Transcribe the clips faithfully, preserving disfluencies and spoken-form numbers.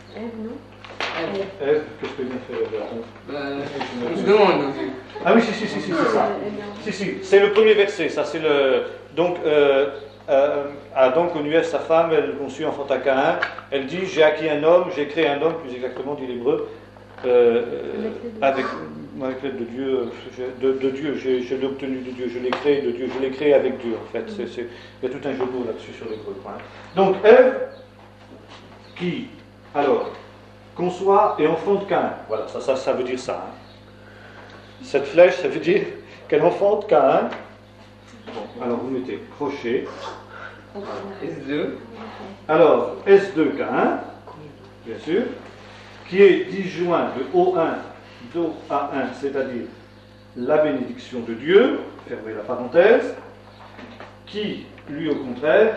Ève, non? Ève, qu'est-ce que vient faire Ève? Ben, on se demande. Ah oui, si, si, si, si, c'est ça. Si, si, c'est le premier verset, ça c'est le... Donc, euh, euh, Adam connut sa femme, elle conçut, enfanta Caïn. Elle dit, j'ai acquis un homme, j'ai créé un homme, plus exactement, dit l'hébreu, euh, avec, avec l'aide de Dieu, de, de Dieu, je, je l'ai obtenu de Dieu, je l'ai créé de Dieu, je l'ai créé avec Dieu, en fait. C'est, c'est, il y a tout un jeu de mots là-dessus sur l'hébreu. Hein. Donc, Ève, qui, alors, conçoit et enfante Caïn. Voilà, ça, ça, ça veut dire ça. Hein. Cette flèche, ça veut dire qu'elle enfante Caïn. Bon, alors vous mettez crochet. S deux. Alors, S deux Caïn, bien sûr, qui est disjoint de O un d'O A un, c'est-à-dire la bénédiction de Dieu, fermez la parenthèse, qui, lui au contraire,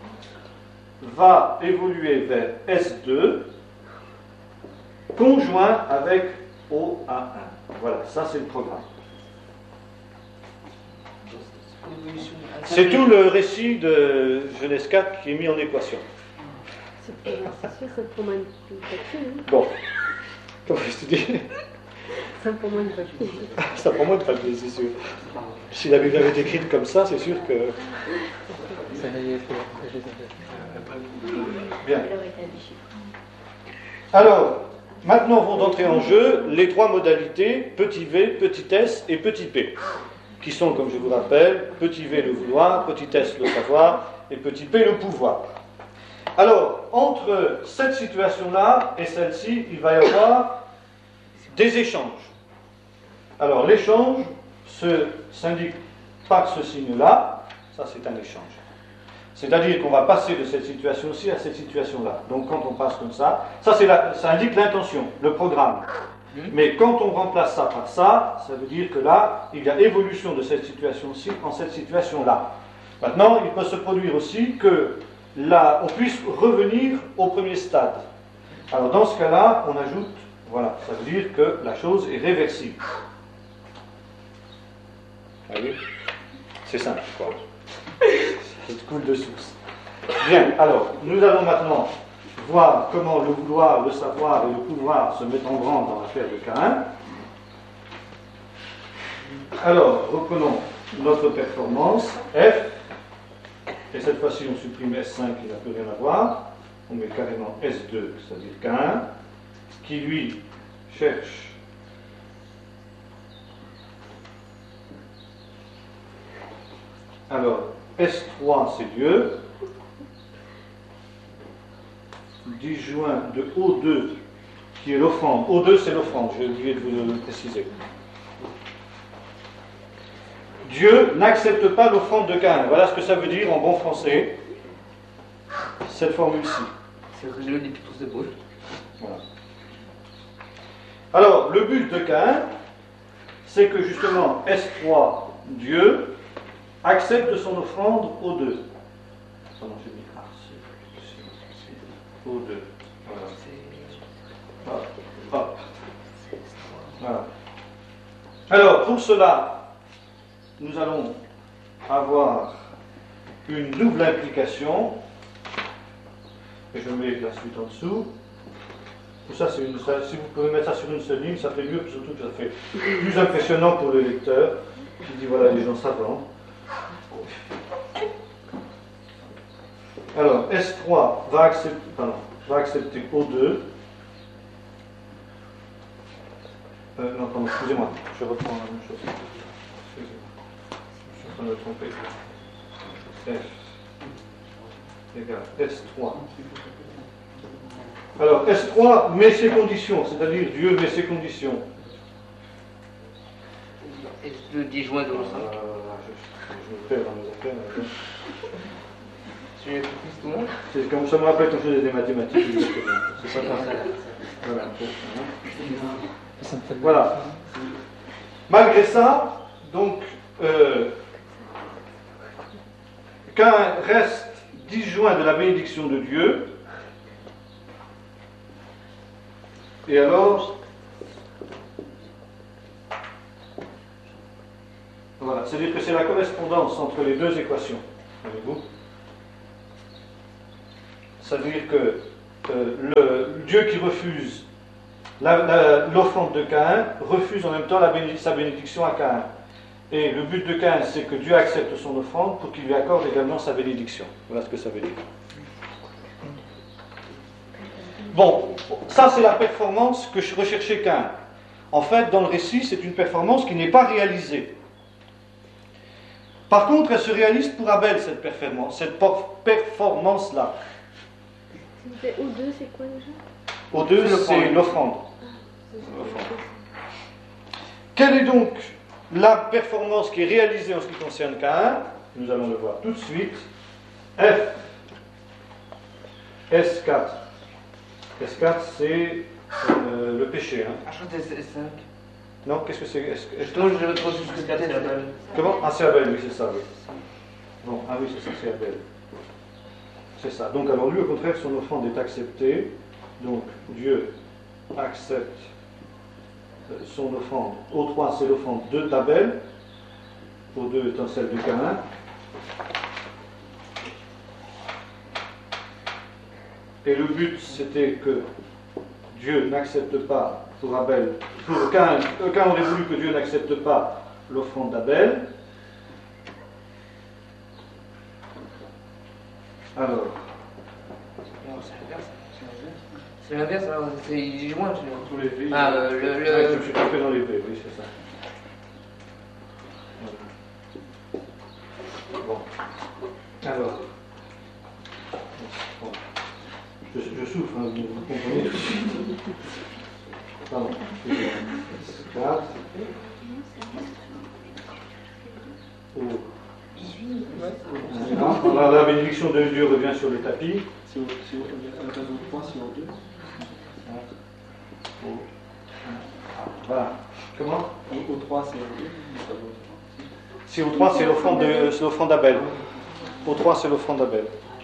va évoluer vers S deux, conjoint avec O A un. Voilà, ça c'est le programme. C'est tout le récit de Genèse quatre qui est mis en équation. C'est sûr, c'est pour moi une papier. Hein. Bon, comment je te dis? Ça pour moi une papier. Ça pour moi une papier, c'est sûr. Si la Bible avait été écrite comme ça, c'est sûr que... Bien. Alors, maintenant vont entrer en jeu les trois modalités, petit v, petit s et petit p, qui sont, comme je vous rappelle, petit v le vouloir, petit s le savoir et petit p le pouvoir. Alors, entre cette situation-là et celle-ci, il va y avoir des échanges. Alors, l'échange se, s'indique par ce signe-là, ça c'est un échange. C'est-à-dire qu'on va passer de cette situation-ci à cette situation-là. Donc quand on passe comme ça, ça, c'est la, ça indique l'intention, le programme. Mais quand on remplace ça par ça, ça veut dire que là, il y a évolution de cette situation-ci en cette situation-là. Maintenant, il peut se produire aussi que là, on puisse revenir au premier stade. Alors dans ce cas-là, on ajoute, voilà, ça veut dire que la chose est réversible. Vous voyez ? C'est simple, quoi. Ça coule de source. Bien, alors, nous allons maintenant voir comment le vouloir, le savoir et le pouvoir se mettent en branle dans l'affaire de Caïn. Alors, reprenons notre performance, F, et cette fois-ci on supprime S cinq qui n'a plus rien à voir, on met carrément S deux, c'est-à-dire Caïn, qui lui cherche alors S trois c'est Dieu, disjoint de O deux qui est l'offrande. O deux c'est l'offrande, j'ai oublié de vous le préciser. Dieu n'accepte pas l'offrande de Caïn. Voilà ce que ça veut dire en bon français, cette formule-ci. C'est le résumé des pitous de bouche. Voilà. Alors, le but de Caïn, c'est que justement S trois, Dieu, accepte son offrande O deux. Pardon, j'ai mis A, c'est O deux. Voilà. Hop, hop. Voilà. Alors, pour cela, nous allons avoir une double implication. Et je mets la suite en dessous. Tout ça, c'est une, ça, si vous pouvez mettre ça sur une seule ligne, ça fait mieux, surtout que ça fait plus impressionnant pour le lecteur, qui dit voilà les gens savants. Alors, S trois va accepter, pardon, va accepter O deux. Euh, non, pardon, excusez-moi, je reprends la même chose. Excusez-moi, je suis en train de me tromper. F égale S trois. Alors, S trois met ses conditions, c'est-à-dire Dieu met ses conditions. S deux disjoint de O cinq. Euh, je, je me perds dans mes affaires. Tu as compris tout le monde? C'est comme ça me rappelle quand je faisais des mathématiques. C'est pas ça. Voilà. Voilà. Malgré ça, donc, euh, Caïn reste disjoint de la bénédiction de Dieu. Et alors, voilà, c'est-à-dire que c'est la correspondance entre les deux équations. Voyez-vous ? Ça veut dire que euh, le Dieu qui refuse la, la, l'offrande de Caïn refuse en même temps la bénédic- sa bénédiction à Caïn. Et le but de Caïn, c'est que Dieu accepte son offrande pour qu'il lui accorde également sa bénédiction. Voilà ce que ça veut dire. Bon, ça c'est la performance que je recherchais Caïn. En fait, dans le récit, c'est une performance qui n'est pas réalisée. Par contre, elle se réalise pour Abel, cette performance, cette performance-là. Au deux, c'est quoi déjà? Au deux, c'est l'offrande. L'offrande. Quelle est donc la performance qui est réalisée en ce qui concerne Caïn? Nous allons le voir tout de suite. F, S quatre. S quatre, c'est euh, le péché. Hein. Ah, je crois que c'est cinq. Non, qu'est-ce que c'est S- S- Je je retrouve juste le quatre, c'est Abel. Comment? Ah, c'est Abel, oui, c'est ça, oui. Bon, ah oui, c'est ça, c'est Abel. C'est ça. Donc, alors lui, au contraire, son offrande est acceptée. Donc, Dieu accepte euh, son offrande. Au trois, c'est l'offrande de d'Abel. Au deux étant celle de Caïn. Et le but, c'était que Dieu n'accepte pas pour Abel, pour Caïn, Caïn aurait voulu que Dieu n'accepte pas l'offrande d'Abel. Alors, Non, c'est l'inverse. C'est l'inverse, alors c'est il joint. tu- tous les V. Ah, euh, le- le- Ouais, je me suis trompé dans les V, oui, c'est ça. Voilà. Bon. Alors. Bon. Je, je souffre, hein, vous, vous comprenez. Pardon. quatre. Oh. Alors, la bénédiction de Dieu revient sur le tapis. C'est au c'est au- à la place de trois, c'est au deux. Oh. Voilà. Comment? Au, au trois, c'est au deux. Si au trois, c'est l'offrande de- c'est l'offrande d'Abel. Au trois, c'est l'offrande d'Abel.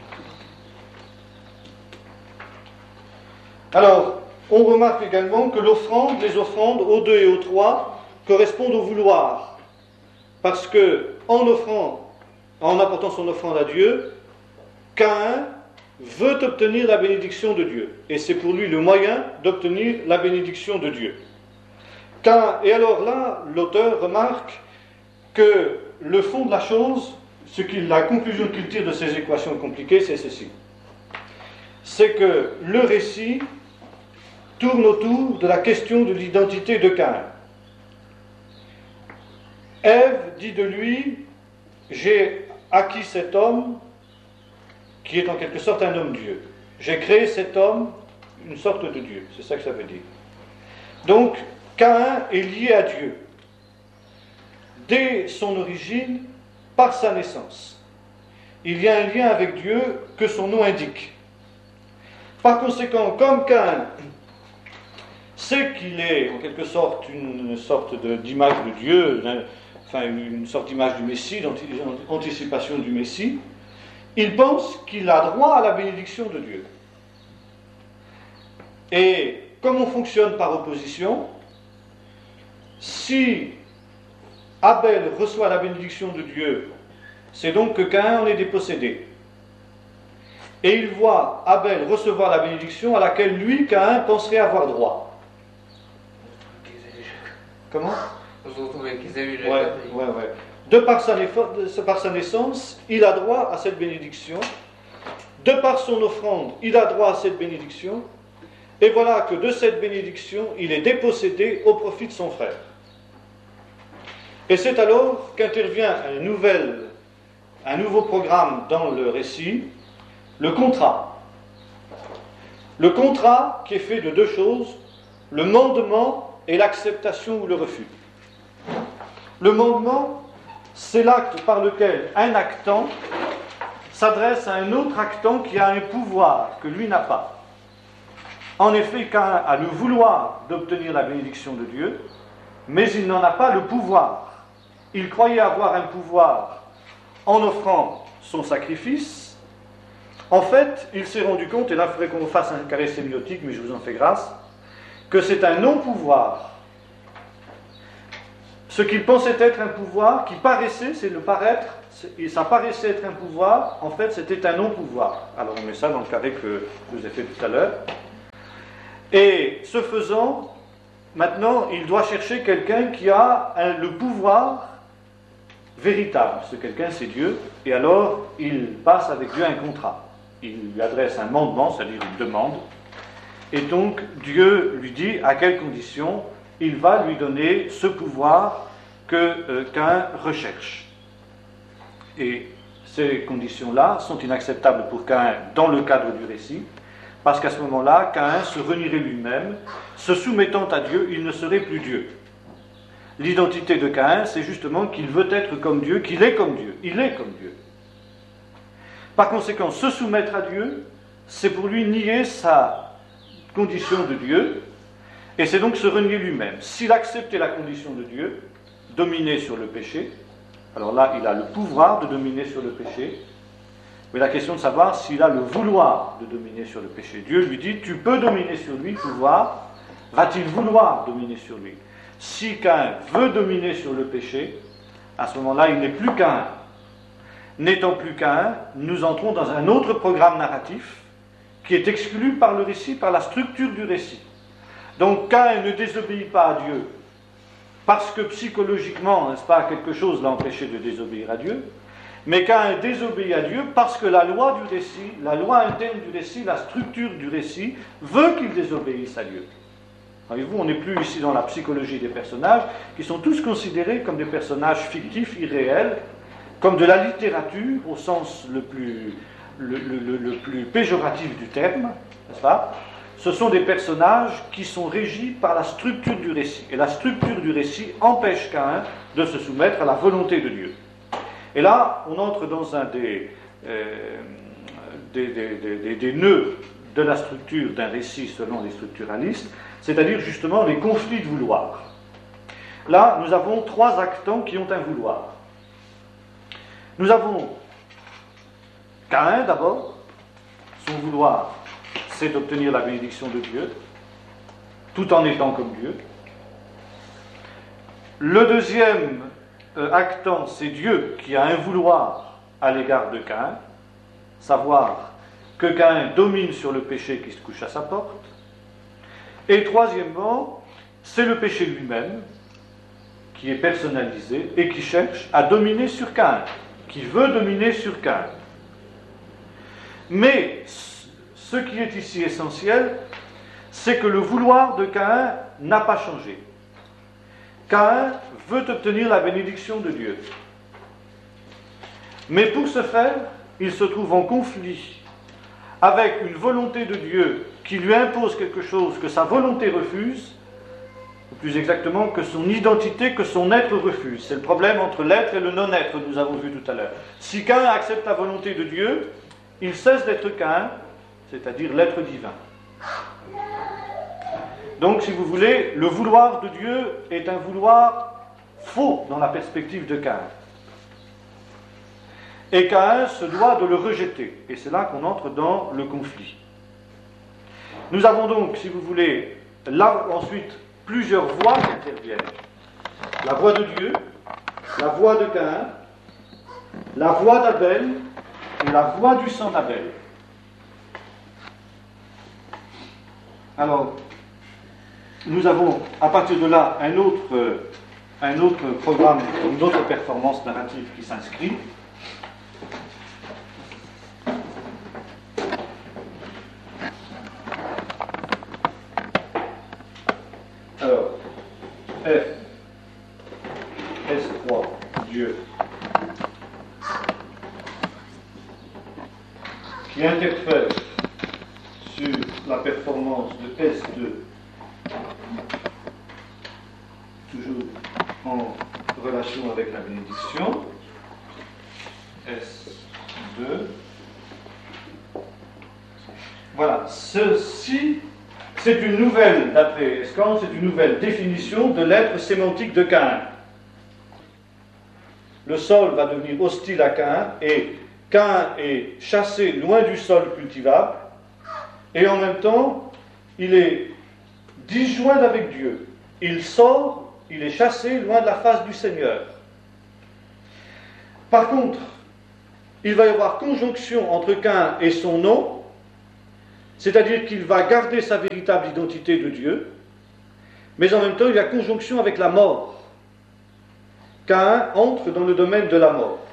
Alors, on remarque également que l'offrande, les offrandes au deux et au trois correspondent au vouloir. Parce que, en offrant, en apportant son offrande à Dieu, Caïn veut obtenir la bénédiction de Dieu. Et c'est pour lui le moyen d'obtenir la bénédiction de Dieu. Caïn, et alors là, l'auteur remarque que le fond de la chose, ce qu'il, la conclusion qu'il tire de ces équations compliquées, c'est ceci. C'est que le récit tourne autour de la question de l'identité de Caïn. Ève dit de lui, j'ai acquis cet homme qui est en quelque sorte un homme-dieu. J'ai créé cet homme, une sorte de Dieu. C'est ça que ça veut dire. Donc, Caïn est lié à Dieu. Dès son origine, par sa naissance. Il y a un lien avec Dieu que son nom indique. Par conséquent, comme Caïn sait qu'il est en quelque sorte une sorte de, d'image de Dieu, enfin une sorte d'image du Messie, d'anticipation du Messie, il pense qu'il a droit à la bénédiction de Dieu. Et comme on fonctionne par opposition, si Abel reçoit la bénédiction de Dieu, c'est donc que Caïn en est dépossédé. Et il voit Abel recevoir la bénédiction à laquelle lui, Caïn, penserait avoir droit. Comment? On se retrouve avec Ésaü. Ouais, ouais, ouais. De par sa, de par sa naissance, il a droit à cette bénédiction. De par son offrande, il a droit à cette bénédiction. Et voilà que de cette bénédiction, il est dépossédé au profit de son frère. Et c'est alors qu'intervient un, nouvel, un nouveau programme dans le récit, le contrat. Le contrat qui est fait de deux choses, le mandement et l'acceptation ou le refus. Le mandement, c'est l'acte par lequel un actant s'adresse à un autre actant qui a un pouvoir que lui n'a pas. En effet, Caïn a le vouloir d'obtenir la bénédiction de Dieu, mais il n'en a pas le pouvoir. Il croyait avoir un pouvoir en offrant son sacrifice. En fait, il s'est rendu compte, et là il faudrait qu'on fasse un carré sémiotique, mais je vous en fais grâce, que c'est un non-pouvoir. Ce qu'il pensait être un pouvoir, qui paraissait, c'est le paraître, ça paraissait être un pouvoir, en fait c'était un non-pouvoir. Alors on met ça dans le carré que je vous ai fait tout à l'heure. Et ce faisant, maintenant il doit chercher quelqu'un qui a un, le pouvoir véritable. Ce quelqu'un c'est Dieu, et alors il passe avec Dieu un contrat. Il lui adresse un mandement, c'est-à-dire une demande, et donc Dieu lui dit à quelles conditions il va lui donner ce pouvoir que euh, Caïn recherche. Et ces conditions-là sont inacceptables pour Caïn dans le cadre du récit, parce qu'à ce moment-là, Caïn se renierait lui-même, se soumettant à Dieu, il ne serait plus Dieu. L'identité de Caïn, c'est justement qu'il veut être comme Dieu, qu'il est comme Dieu, il est comme Dieu. Par conséquent, se soumettre à Dieu, c'est pour lui nier sa condition de Dieu, et c'est donc se renier lui-même. S'il acceptait la condition de Dieu, dominer sur le péché, alors là, il a le pouvoir de dominer sur le péché, mais la question de savoir s'il a le vouloir de dominer sur le péché. Dieu lui dit, tu peux dominer sur lui, pouvoir, va-t-il vouloir dominer sur lui? Si Caïn veut dominer sur le péché, à ce moment-là, il n'est plus Caïn. N'étant plus Caïn, nous entrons dans un autre programme narratif qui est exclu par le récit, par la structure du récit. Donc Caïn ne désobéit pas à Dieu parce que psychologiquement, n'est-ce pas, quelque chose l'a empêché de désobéir à Dieu, mais Caïn désobéit à Dieu parce que la loi du récit, la loi interne du récit, la structure du récit veut qu'il désobéisse à Dieu. Voyez-vous, on n'est plus ici dans la psychologie des personnages qui sont tous considérés comme des personnages fictifs, irréels, comme de la littérature au sens le plus, le, le, le plus péjoratif du terme, n'est-ce pas? Ce sont des personnages qui sont régis par la structure du récit. Et la structure du récit empêche Caïn de se soumettre à la volonté de Dieu. Et là, on entre dans un des, euh, des, des, des, des nœuds de la structure d'un récit selon les structuralistes, c'est-à-dire justement les conflits de vouloir. Là, nous avons trois actants qui ont un vouloir. Nous avons Caïn d'abord, son vouloir, c'est d'obtenir la bénédiction de Dieu, tout en étant comme Dieu. Le deuxième euh, actant, c'est Dieu qui a un vouloir à l'égard de Caïn, savoir que Caïn domine sur le péché qui se couche à sa porte. Et troisièmement, c'est le péché lui-même qui est personnalisé et qui cherche à dominer sur Caïn, qui veut dominer sur Caïn. Mais ce qui est ici essentiel, c'est que le vouloir de Caïn n'a pas changé. Caïn veut obtenir la bénédiction de Dieu. Mais pour ce faire, il se trouve en conflit avec une volonté de Dieu qui lui impose quelque chose que sa volonté refuse, ou plus exactement que son identité, que son être refuse. C'est le problème entre l'être et le non-être, nous avons vu tout à l'heure. Si Caïn accepte la volonté de Dieu, il cesse d'être Caïn, c'est-à-dire l'être divin. Donc, si vous voulez, le vouloir de Dieu est un vouloir faux dans la perspective de Caïn. Et Caïn se doit de le rejeter. Et c'est là qu'on entre dans le conflit. Nous avons donc, si vous voulez, là ensuite plusieurs voix qui interviennent. La voix de Dieu, la voix de Caïn, la voix d'Abel et la voix du sang d'Abel. Alors, nous avons à partir de là un autre, un autre programme, une autre performance narrative qui s'inscrit. Alors, F, S trois, Dieu, qui interfère sur la performance de S deux, toujours en relation avec la bénédiction, S deux. Voilà, ceci, c'est une nouvelle, d'après Escand, c'est une nouvelle définition de l'être sémantique de Caïn. Le sol va devenir hostile à Caïn, et Caïn est chassé loin du sol cultivable, et en même temps, il est disjoint avec Dieu. Il sort, il est chassé loin de la face du Seigneur. Par contre, il va y avoir conjonction entre Caïn et son nom, c'est-à-dire qu'il va garder sa véritable identité de Dieu, mais en même temps il y a conjonction avec la mort. Caïn entre dans le domaine de la mort.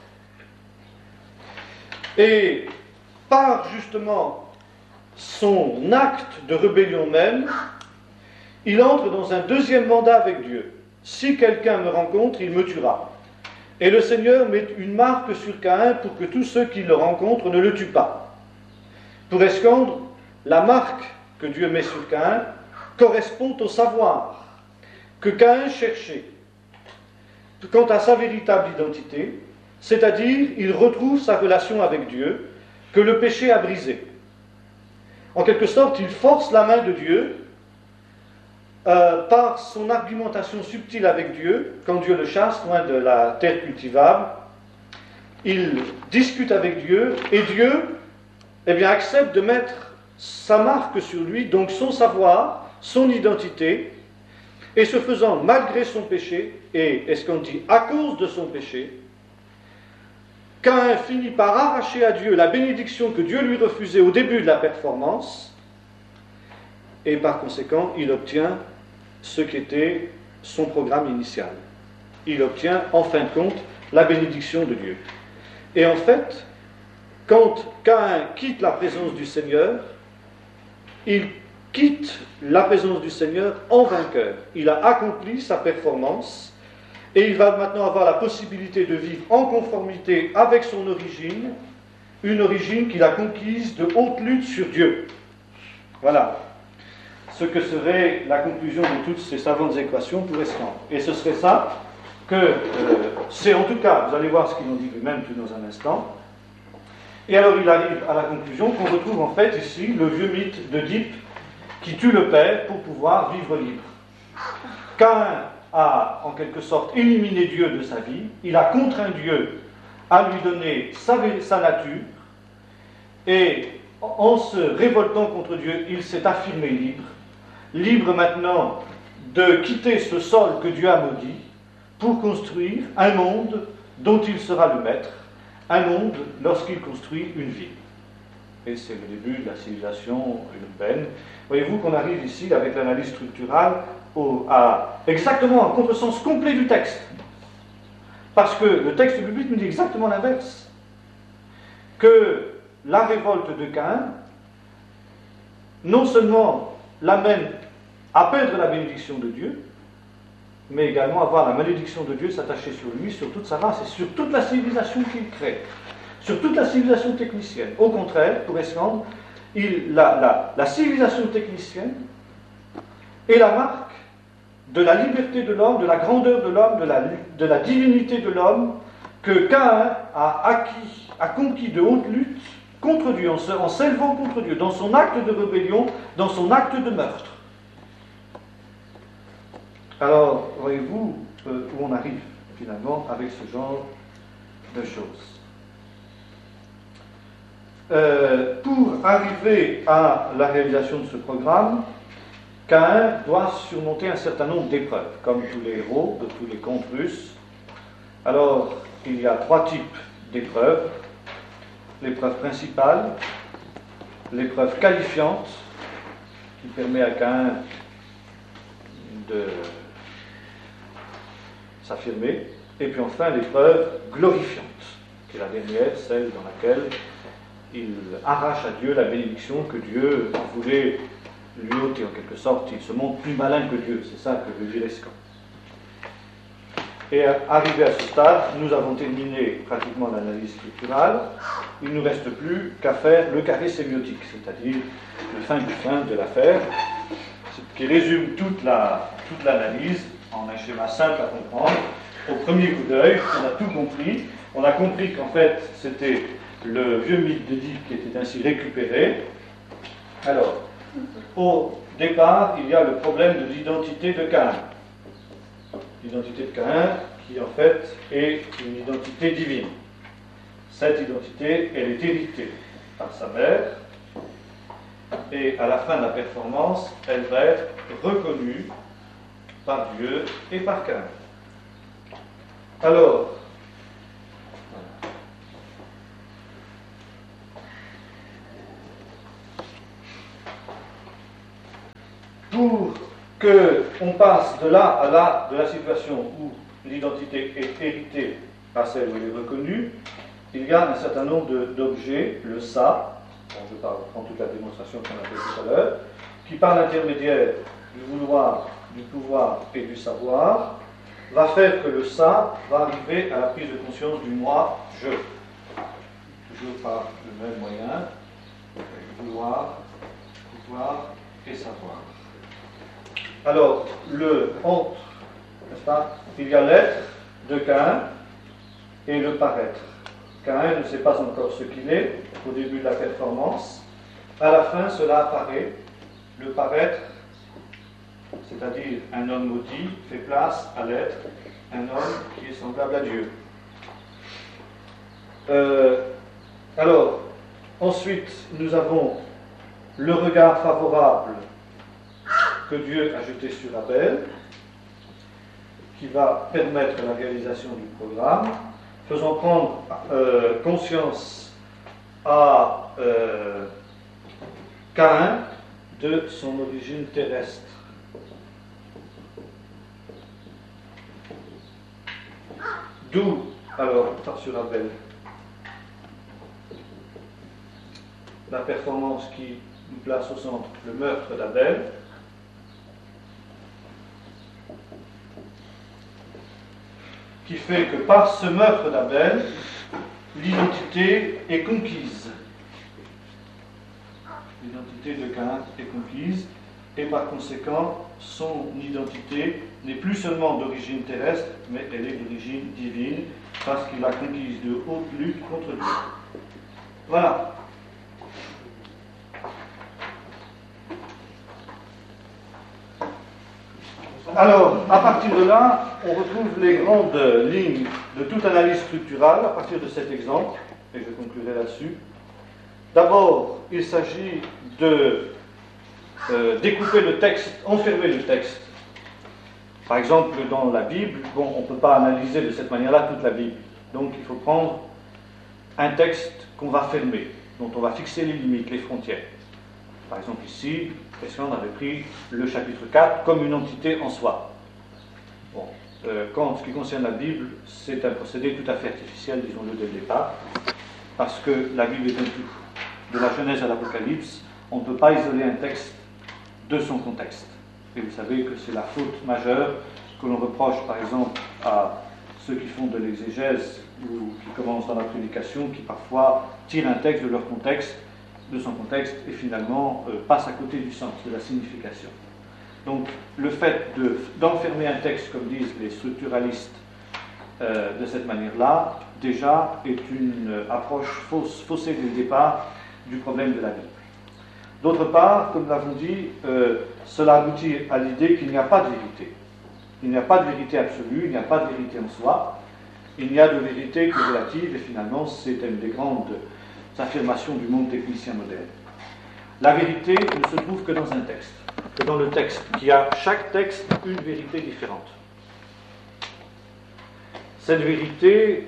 Et par justement son acte de rébellion même, il entre dans un deuxième mandat avec Dieu. Si quelqu'un me rencontre, il me tuera. Et le Seigneur met une marque sur Caïn pour que tous ceux qui le rencontrent ne le tuent pas. Pour escandre, la marque que Dieu met sur Caïn correspond au savoir que Caïn cherchait quant à sa véritable identité, c'est-à-dire il retrouve sa relation avec Dieu que le péché a brisée. En quelque sorte, il force la main de Dieu euh, par son argumentation subtile avec Dieu, quand Dieu le chasse loin de la terre cultivable. Il discute avec Dieu et Dieu eh bien, accepte de mettre sa marque sur lui, donc son savoir, son identité, et ce faisant, malgré son péché, et est-ce qu'on dit à cause de son péché, Caïn finit par arracher à Dieu la bénédiction que Dieu lui refusait au début de la performance, et par conséquent, il obtient ce qui était son programme initial. Il obtient, en fin de compte, la bénédiction de Dieu. Et en fait, quand Caïn quitte la présence du Seigneur, il quitte la présence du Seigneur en vainqueur. Il a accompli sa performance et il va maintenant avoir la possibilité de vivre en conformité avec son origine, une origine qu'il a conquise de haute lutte sur Dieu. Voilà ce que serait la conclusion de toutes ces savantes équations pour esclandre. Et ce serait ça que euh, c'est en tout cas, vous allez voir ce qu'il en dit lui-même tout dans un instant. Et alors il arrive à la conclusion qu'on retrouve en fait ici le vieux mythe d'Oedipe qui tue le père pour pouvoir vivre libre. Caïn a en quelque sorte éliminé Dieu de sa vie, il a contraint Dieu à lui donner sa, sa nature, et en se révoltant contre Dieu, il s'est affirmé libre, libre maintenant de quitter ce sol que Dieu a maudit pour construire un monde dont il sera le maître, un monde lorsqu'il construit une ville. Et c'est le début de la civilisation urbaine. Voyez-vous qu'on arrive ici, avec l'analyse structurale, au, à exactement un contresens complet du texte. Parce que le texte biblique nous dit exactement l'inverse. Que la révolte de Caïn, non seulement l'amène à perdre la bénédiction de Dieu, mais également à voir la malédiction de Dieu s'attacher sur lui, sur toute sa race et sur toute la civilisation qu'il crée, sur toute la civilisation technicienne. Au contraire, pour esclandre, il, la, la, la civilisation technicienne est la marque de la liberté de l'homme, de la grandeur de l'homme, de la, de la divinité de l'homme, que Caïn a acquis, a conquis de haute lutte contre Dieu, en, se, en s'élevant contre Dieu, dans son acte de rébellion, dans son acte de meurtre. Alors, voyez-vous euh, où on arrive finalement avec ce genre de choses. Euh, pour arriver à la réalisation de ce programme, Caïn doit surmonter un certain nombre d'épreuves, comme tous les héros de tous les contes russes. Alors, il y a trois types d'épreuves. L'épreuve principale, l'épreuve qualifiante, qui permet à Caïn de s'affirmer, et puis enfin l'épreuve glorifiante, qui est la dernière, celle dans laquelle il arrache à Dieu la bénédiction que Dieu voulait lui ôter, en quelque sorte. Il se montre plus malin que Dieu, c'est ça que veut dire Escan. Et arrivé à ce stade, nous avons terminé pratiquement l'analyse structurale. Il ne nous reste plus qu'à faire le carré sémiotique, c'est-à-dire le fin du fin de l'affaire, qui résume toute la, toute l'analyse en un schéma simple à comprendre. Au premier coup d'œil, on a tout compris. On a compris qu'en fait, c'était le vieux mythe d'Oedipe qui était ainsi récupéré. Alors, au départ, il y a le problème de l'identité de Caïn. L'identité de Caïn, qui en fait est une identité divine. Cette identité, elle est héritée par sa mère, et à la fin de la performance, elle va être reconnue par Dieu et par Caïn. Alors, pour qu'on passe de là à là, de la situation où l'identité est héritée à celle où elle est reconnue, il y a un certain nombre de- d'objets, le ça, bon, je parle, prends toute la démonstration qu'on a fait tout à l'heure, qui par l'intermédiaire du vouloir, du pouvoir et du savoir, va faire que le ça va arriver à la prise de conscience du moi, je. Toujours par le même moyen, vouloir, pouvoir et savoir. Alors, le entre, n'est-ce pas, il y a l'être de Caïn et le paraître. Caïn ne sait pas encore ce qu'il est au début de la performance. À la fin, cela apparaît. Le paraître, c'est-à-dire un homme maudit, fait place à l'être, un homme qui est semblable à Dieu. Euh, alors, ensuite, nous avons le regard favorable que Dieu a jeté sur Abel, qui va permettre la réalisation du programme, faisant prendre euh, conscience à euh, Caïn de son origine terrestre. D'où, alors, sur Abel, la performance qui nous place au centre, le meurtre d'Abel, qui fait que par ce meurtre d'Abel, l'identité est conquise. L'identité de Caïn est conquise, et par conséquent, son identité n'est plus seulement d'origine terrestre, mais elle est d'origine divine, parce qu'il a conquise de haute lutte contre Dieu. Voilà. Alors, à partir de là, on retrouve les grandes lignes de toute analyse structurale à partir de cet exemple, et je conclurai là-dessus. D'abord, il s'agit de euh, découper le texte, enfermer le texte. Par exemple, dans la Bible, bon, on ne peut pas analyser de cette manière-là toute la Bible. Donc, il faut prendre un texte qu'on va fermer, dont on va fixer les limites, les frontières. Par exemple, ici, on avait pris le chapitre quatre comme une entité en soi. Bon, euh, quand, en ce qui concerne la Bible, c'est un procédé tout à fait artificiel, disons-le dès le départ, parce que la Bible est un tout. De la Genèse à l'Apocalypse, on ne peut pas isoler un texte de son contexte. Et vous savez que c'est la faute majeure que l'on reproche, par exemple, à ceux qui font de l'exégèse ou qui commencent dans la prédication, qui parfois tirent un texte de leur contexte, de son contexte, et finalement euh, passent à côté du sens, de la signification. Donc, le fait de, d'enfermer un texte, comme disent les structuralistes, euh, de cette manière-là, déjà est une approche fausse, faussée dès le départ du problème de la Bible. D'autre part, comme nous l'avons dit, euh, cela aboutit à l'idée qu'il n'y a pas de vérité. Il n'y a pas de vérité absolue, il n'y a pas de vérité en soi, il n'y a de vérité que relative, et finalement, c'est une des grandes affirmations du monde technicien moderne. La vérité ne se trouve que dans un texte, que dans le texte, qui a chaque texte une vérité différente. Cette vérité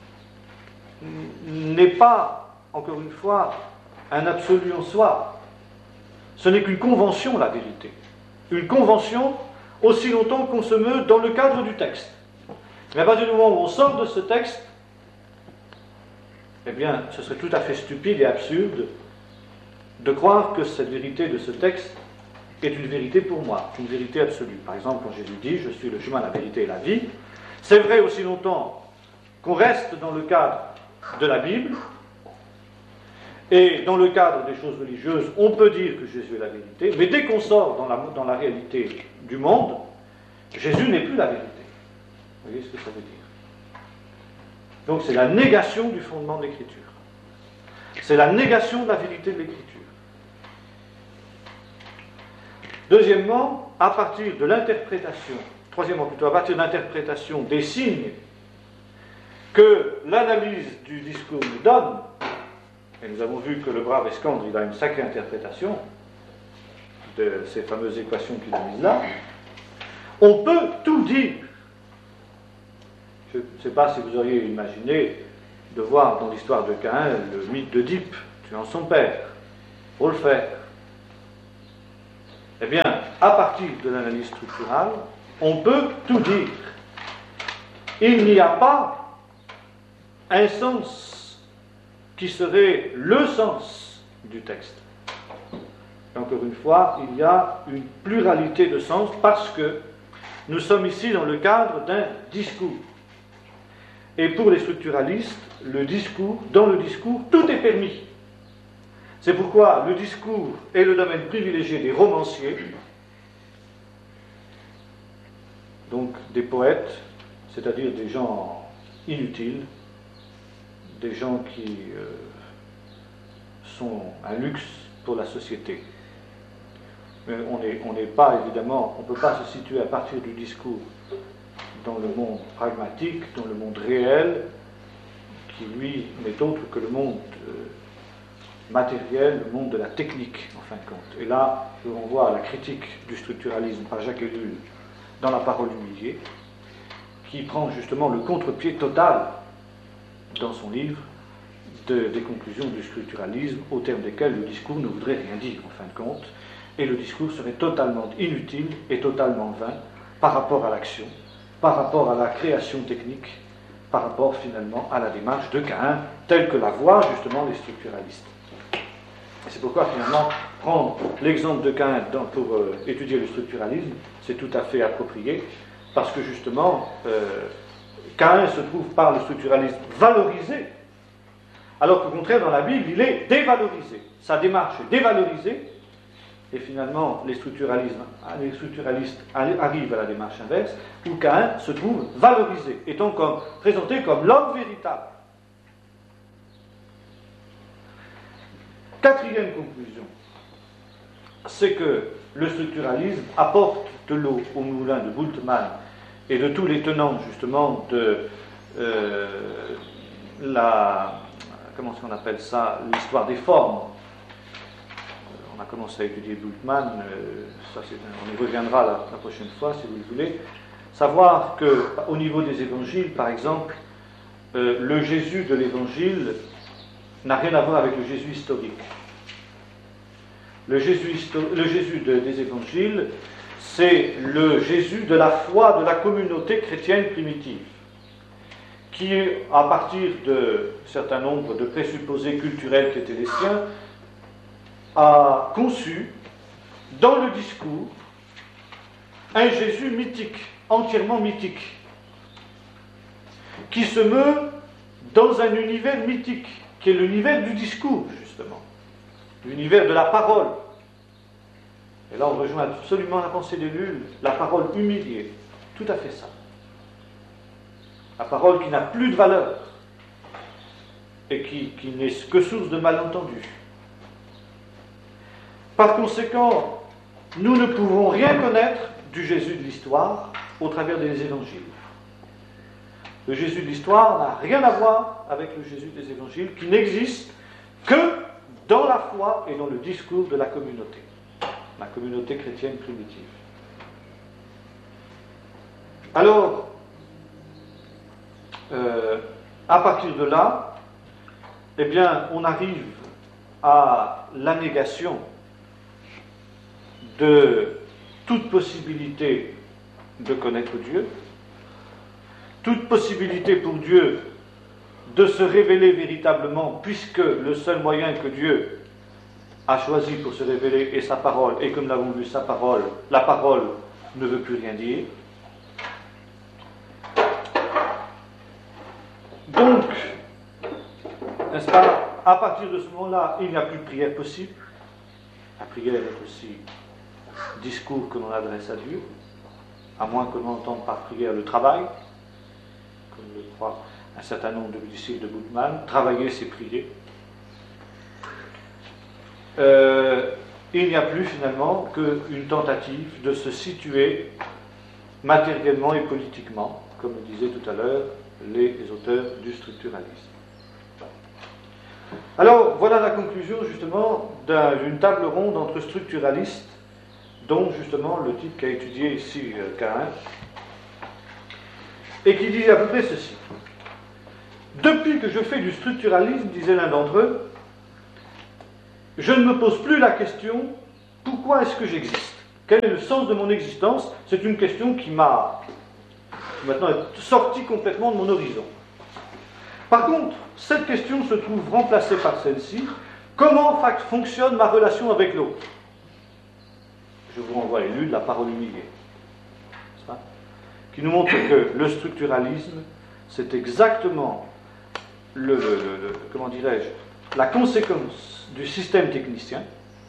n'est pas, encore une fois, un absolu en soi. Ce n'est qu'une convention, la vérité. Une convention aussi longtemps qu'on se meut dans le cadre du texte. Mais à partir du moment où on sort de ce texte, eh bien, ce serait tout à fait stupide et absurde de croire que cette vérité de ce texte est une vérité pour moi, une vérité absolue. Par exemple, quand Jésus dit « Je suis le chemin, la vérité et la vie », c'est vrai aussi longtemps qu'on reste dans le cadre de la Bible, et dans le cadre des choses religieuses, on peut dire que Jésus est la vérité, mais dès qu'on sort dans la, dans la réalité du monde, Jésus n'est plus la vérité. Vous voyez ce que ça veut dire? Donc c'est la négation du fondement de l'Écriture. C'est la négation de la vérité de l'Écriture. Deuxièmement, à partir de l'interprétation, troisièmement plutôt, à partir de l'interprétation des signes que l'analyse du discours nous donne, et nous avons vu que le brave Escandre, il a une sacrée interprétation de ces fameuses équations qu'il a mises là, on peut tout dire. Je ne sais pas si vous auriez imaginé de voir dans l'histoire de Caïn le mythe d'Oedipe tuant son père. Il faut le faire. Eh bien, à partir de l'analyse structurale, on peut tout dire. Il n'y a pas un sens qui serait le sens du texte. Et encore une fois, il y a une pluralité de sens parce que nous sommes ici dans le cadre d'un discours. Et pour les structuralistes, le discours, dans le discours, tout est permis. C'est pourquoi le discours est le domaine privilégié des romanciers, donc des poètes, c'est-à-dire des gens inutiles, des gens qui euh, sont un luxe pour la société. Mais on n'est on n'est pas, évidemment, on ne peut pas se situer à partir du discours dans le monde pragmatique, dans le monde réel, qui lui n'est autre que le monde euh, matériel, le monde de la technique, en fin de compte. Et là, je renvoie à la critique du structuralisme par Jacques Ellul dans La parole humiliée, qui prend justement le contre-pied total dans son livre de, des conclusions du structuralisme, au terme desquelles le discours ne voudrait rien dire, en fin de compte, et le discours serait totalement inutile et totalement vain par rapport à l'action, par rapport à la création technique, par rapport finalement à la démarche de Caïn, telle que la voient justement les structuralistes. Et c'est pourquoi finalement prendre l'exemple de Caïn dans, pour euh, étudier le structuralisme, c'est tout à fait approprié, parce que justement, euh, Caïn se trouve par le structuralisme valorisé, alors qu'au contraire dans la Bible, il est dévalorisé. Sa démarche est dévalorisée, et finalement les structuralistes, les structuralistes arrivent à la démarche inverse, où Caïn se trouve valorisé, étant comme, présenté comme l'homme véritable. Quatrième conclusion, c'est que le structuralisme apporte de l'eau au moulin de Bultmann et de tous les tenants justement de euh, la, comment est-ce qu'on appelle ça, l'histoire des formes. On a commencé à étudier Bultmann, euh, ça c'est, on y reviendra la, la prochaine fois si vous le voulez. Savoir qu'au niveau des évangiles, par exemple, euh, le Jésus de l'évangile n'a rien à voir avec le Jésus historique. Le Jésus, histo- le Jésus de, des évangiles, c'est le Jésus de la foi de la communauté chrétienne primitive, qui, à partir de un certain nombre de présupposés culturels qui étaient les siens, a conçu, dans le discours, un Jésus mythique, entièrement mythique, qui se meut dans un univers mythique, qui est l'univers du discours, justement, l'univers de la parole. Et là, on rejoint absolument la pensée d'Ellul, la parole humiliée, tout à fait ça. La parole qui n'a plus de valeur, et qui, qui n'est que source de malentendus. Par conséquent, nous ne pouvons rien connaître du Jésus de l'histoire au travers des évangiles. Le Jésus de l'histoire n'a rien à voir avec le Jésus des évangiles, qui n'existe que dans la foi et dans le discours de la communauté, la communauté chrétienne primitive. Alors, euh, à partir de là, eh bien, on arrive à la négation de toute possibilité de connaître Dieu, toute possibilité pour Dieu de se révéler véritablement, puisque le seul moyen que Dieu a choisi pour se révéler est sa parole, et comme nous l'avons vu, sa parole, la parole ne veut plus rien dire. Donc, n'est-ce pas, à partir de ce moment-là, il n'y a plus de prière possible. La prière est aussi discours que l'on adresse à Dieu, à moins que l'on entende par prière le travail, comme le croit un certain nombre de disciples de Bultmann. Travailler, c'est prier. Euh, il n'y a plus finalement qu'une tentative de se situer matériellement et politiquement, comme le disaient tout à l'heure les auteurs du structuralisme. Alors, voilà la conclusion justement d'une table ronde entre structuralistes, dont justement le type qui a étudié ici euh, Caïn, et qui dit à peu près ceci. Depuis que je fais du structuralisme, disait l'un d'entre eux, je ne me pose plus la question « Pourquoi est-ce que j'existe ?» Quel est le sens de mon existence? C'est une question qui m'a maintenant sorti complètement de mon horizon. Par contre, cette question se trouve remplacée par celle-ci. Comment fonctionne ma relation avec l'autre? Je vous renvoie à l'élu de la parole humiliée, qui nous montre que le structuralisme, c'est exactement le, le, le, le comment dirais-je, la conséquence du système technicien.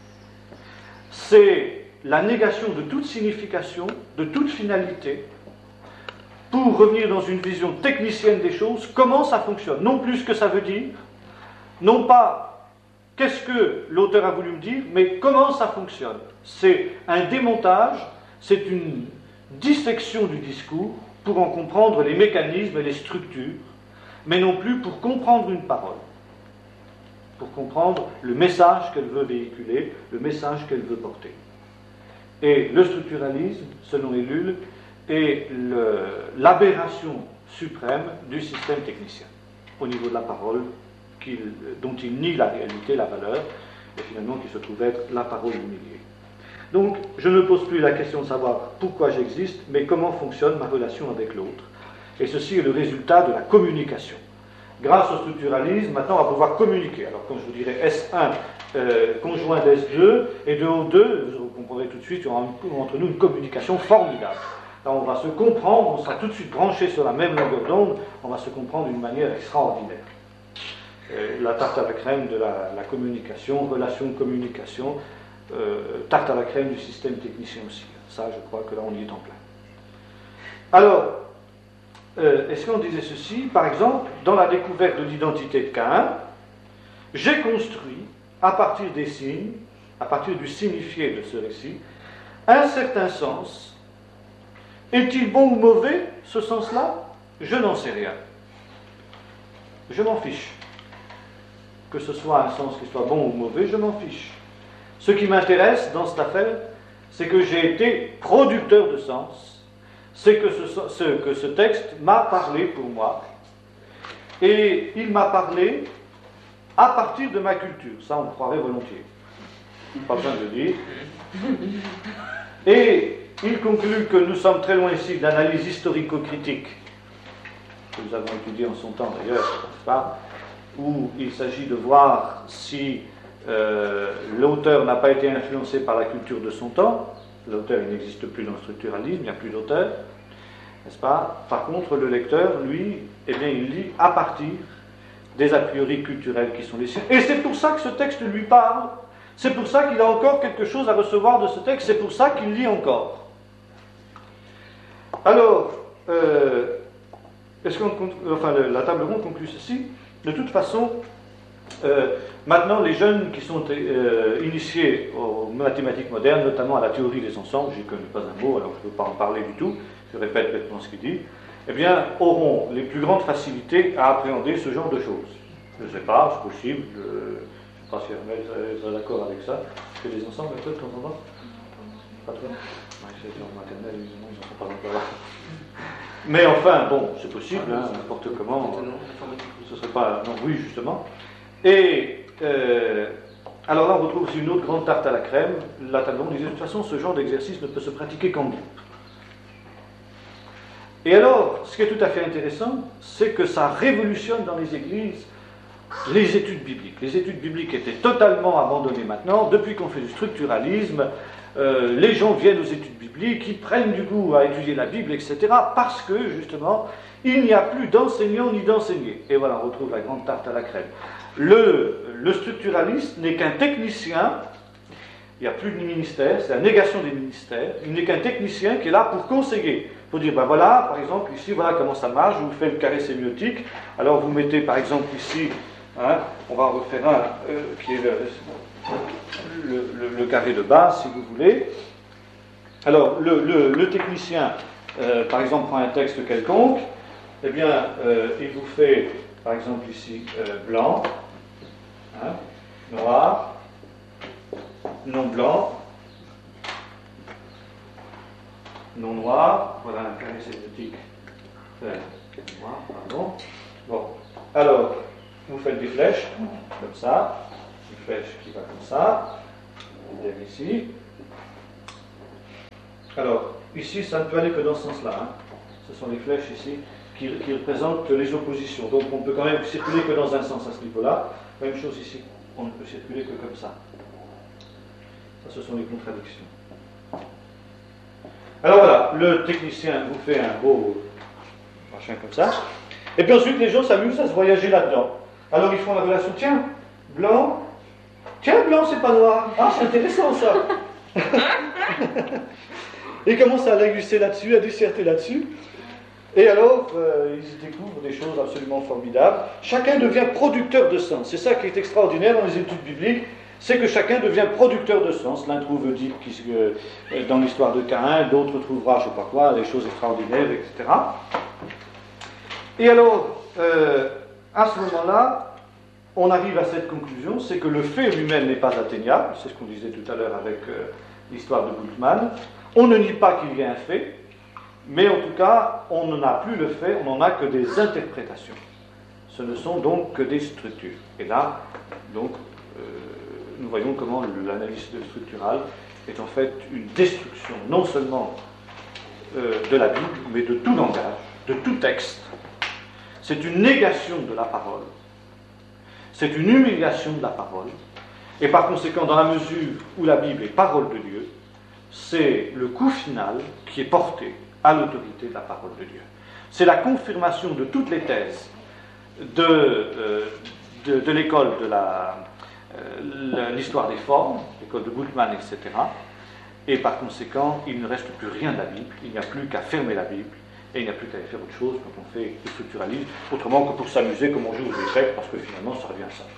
C'est la négation de toute signification, de toute finalité, pour revenir dans une vision technicienne des choses, comment ça fonctionne, non plus ce que ça veut dire, non pas qu'est-ce que l'auteur a voulu me dire, mais comment ça fonctionne. C'est un démontage, c'est une dissection du discours pour en comprendre les mécanismes et les structures, mais non plus pour comprendre une parole, pour comprendre le message qu'elle veut véhiculer, le message qu'elle veut porter. Et le structuralisme, selon Ellul, est le, l'aberration suprême du système technicien, au niveau de la parole, qu'il, dont il nie la réalité, la valeur, et finalement qui se trouve être la parole humiliée. Donc, je ne pose plus la question de savoir pourquoi j'existe, mais comment fonctionne ma relation avec l'autre. Et ceci est le résultat de la communication. Grâce au structuralisme, maintenant, on va pouvoir communiquer. Alors, quand je vous dirai S un euh, conjoint d'S deux et de O deux, vous comprendrez tout de suite, il y aura entre nous une communication formidable. Là, on va se comprendre, on sera tout de suite branchés sur la même longueur d'onde, on va se comprendre d'une manière extraordinaire. Euh, la tarte à la crème de la, la communication, relation communication, euh, tarte à la crème du système technicien aussi. Ça, je crois que là, on y est en plein. Alors, euh, est-ce qu'on disait ceci? Par exemple, dans la découverte de l'identité de Caïn, j'ai construit, à partir des signes, à partir du signifié de ce récit, un certain sens. Est-il bon ou mauvais, ce sens-là? Je n'en sais rien. Je m'en fiche. Que ce soit un sens qui soit bon ou mauvais, je m'en fiche. Ce qui m'intéresse dans cette affaire, c'est que j'ai été producteur de sens, c'est que ce, ce, que ce texte m'a parlé pour moi, et il m'a parlé à partir de ma culture. Ça, on croirait volontiers. Pas besoin de le dire. Et il conclut que nous sommes très loin ici d'analyse historico-critique, que nous avons étudié en son temps d'ailleurs, n'est-ce pas, où il s'agit de voir si euh, l'auteur n'a pas été influencé par la culture de son temps. L'auteur, il n'existe plus dans le structuralisme, il n'y a plus d'auteur, n'est-ce pas? Par contre, le lecteur, lui, eh bien, il lit à partir des a priori culturels qui sont les siens. Et c'est pour ça que ce texte lui parle, c'est pour ça qu'il a encore quelque chose à recevoir de ce texte, c'est pour ça qu'il lit encore. Alors, euh, est-ce qu'on, enfin, la table ronde conclut ceci. De toute façon, euh, maintenant, les jeunes qui sont euh, initiés aux mathématiques modernes, notamment à la théorie des ensembles, je ne connais pas un mot, alors je ne peux pas en parler du tout, je répète bêtement ce qu'il dit, eh bien, auront les plus grandes facilités à appréhender ce genre de choses. Je ne sais pas, c'est possible, je ne sais pas si Hermès est d'accord avec ça. Est-ce que les ensembles, un peu, de temps en temps? Pas trop? Ouais, c'est en maternelle, évidemment, ils n'en sont pas encore là. Mais enfin, bon, c'est possible, hein, n'importe comment. Ce serait pas. Non, oui, justement. Et euh, alors là, on retrouve aussi une autre grande tarte à la crème. La table ronde disait de toute façon, ce genre d'exercice ne peut se pratiquer qu'en groupe. Et alors, ce qui est tout à fait intéressant, c'est que ça révolutionne dans les églises les études bibliques. Les études bibliques étaient totalement abandonnées maintenant. Depuis qu'on fait du structuralisme, euh, les gens viennent aux études bibliques, ils prennent du goût à étudier la Bible, et cetera, parce que, justement, il n'y a plus d'enseignants ni d'enseignés. Et voilà, on retrouve la grande tarte à la crème. Le, le structuraliste n'est qu'un technicien, il n'y a plus de ministère, c'est la négation des ministères, il n'est qu'un technicien qui est là pour conseiller. Il faut dire, ben voilà, par exemple, ici, voilà comment ça marche, je vous fais le carré sémiotique, alors vous mettez, par exemple, ici, hein, on va en refaire un euh, qui est le, le, le, le carré de base, si vous voulez. Alors, le, le, le technicien, euh, par exemple, prend un texte quelconque, eh bien, euh, il vous fait, par exemple, ici, euh, blanc, hein, noir, non blanc, non noir, voilà un carré sémiotique, euh, noir, pardon. Bon, alors, vous faites des flèches, comme ça, une flèche qui va comme ça, vous ici, Alors, ici, ça ne peut aller que dans ce sens-là. Hein. Ce sont les flèches ici qui, qui représentent les oppositions. Donc, on ne peut quand même circuler que dans un sens à ce niveau-là. Même chose ici, on ne peut circuler que comme ça. Ça, ce sont les contradictions. Alors voilà, le technicien vous fait un beau machin comme ça. Et puis ensuite, les gens s'amusent à se voyager là-dedans. Alors, ils font la relation, tiens, blanc, tiens, blanc, c'est pas noir. Ah, c'est intéressant, ça. Ils commencent à linguister là-dessus, à disserter là-dessus. Et alors, euh, ils découvrent des choses absolument formidables. Chacun devient producteur de sens. C'est ça qui est extraordinaire dans les études bibliques, c'est que chacun devient producteur de sens. L'un trouve Oedipe qui, euh, dans l'histoire de Caïn, d'autres trouvera, je ne sais pas quoi, des choses extraordinaires, et cetera. Et alors, euh, à ce moment-là, on arrive à cette conclusion, c'est que le fait lui-même n'est pas atteignable, c'est ce qu'on disait tout à l'heure avec euh, l'histoire de Bultmann. On ne nie pas qu'il y ait un fait, mais en tout cas, on n'en a plus le fait, on n'en a que des interprétations. Ce ne sont donc que des structures. Et là, donc, euh, nous voyons comment l'analyse structurale est en fait une destruction, non seulement euh, de la Bible, mais de tout langage, de tout texte. C'est une négation de la parole. C'est une humiliation de la parole. Et par conséquent, dans la mesure où la Bible est parole de Dieu, c'est le coup final qui est porté à l'autorité de la parole de Dieu. C'est la confirmation de toutes les thèses de, euh, de, de l'école de la, euh, l'histoire des formes, l'école de Bultmann, et cetera. Et par conséquent, il ne reste plus rien de la Bible, il n'y a plus qu'à fermer la Bible, et il n'y a plus qu'à faire autre chose quand on fait le structuralisme, autrement que pour s'amuser comme on joue aux échecs, parce que finalement ça revient à ça.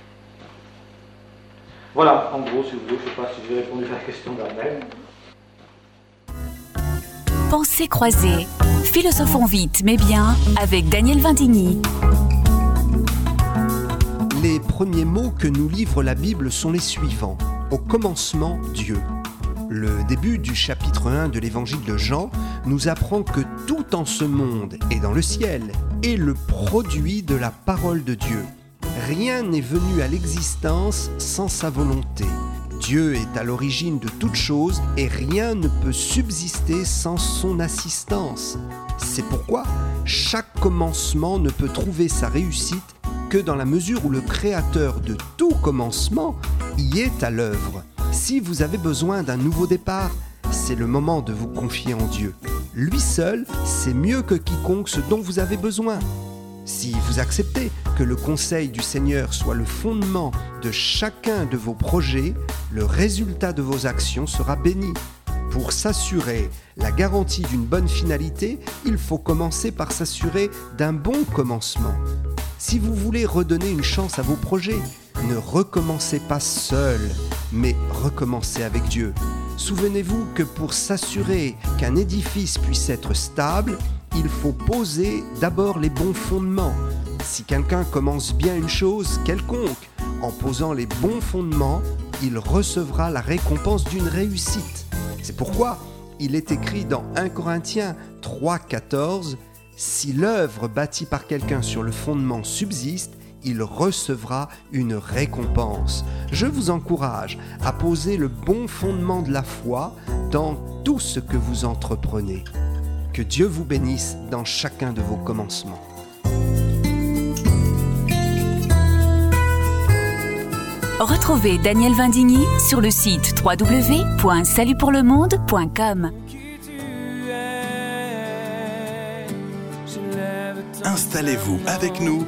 Voilà, en gros, si vous voulez, je ne sais pas si j'ai répondu à la question d'Armel. Pensées croisées, philosophons vite mais bien avec Daniel Vindigny. Les premiers mots que nous livre la Bible sont les suivants. Au commencement, Dieu. Le début du chapitre un de l'évangile de Jean nous apprend que tout en ce monde et dans le ciel est le produit de la parole de Dieu. Rien n'est venu à l'existence sans sa volonté. Dieu est à l'origine de toutes choses et rien ne peut subsister sans son assistance. C'est pourquoi chaque commencement ne peut trouver sa réussite que dans la mesure où le Créateur de tout commencement y est à l'œuvre. Si vous avez besoin d'un nouveau départ, c'est le moment de vous confier en Dieu. Lui seul sait mieux que quiconque ce dont vous avez besoin. Si vous acceptez que le conseil du Seigneur soit le fondement de chacun de vos projets, le résultat de vos actions sera béni. Pour s'assurer la garantie d'une bonne finalité, il faut commencer par s'assurer d'un bon commencement. Si vous voulez redonner une chance à vos projets, ne recommencez pas seul, mais recommencez avec Dieu. Souvenez-vous que pour s'assurer qu'un édifice puisse être stable, il faut poser d'abord les bons fondements. Si quelqu'un commence bien une chose quelconque, en posant les bons fondements, il recevra la récompense d'une réussite. C'est pourquoi il est écrit dans premier Corinthiens trois quatorze, « Si l'œuvre bâtie par quelqu'un sur le fondement subsiste, il recevra une récompense. » Je vous encourage à poser le bon fondement de la foi dans tout ce que vous entreprenez. Que Dieu vous bénisse dans chacun de vos commencements. Retrouvez Daniel Vindigny sur le site w w w point salut pour le monde point com. Installez-vous avec nous